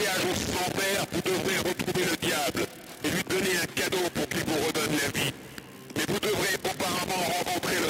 voyage au centenaire, vous devrez retrouver le diable et lui donner un cadeau pour qu'il vous redonne la vie. Mais vous devrez auparavant rencontrer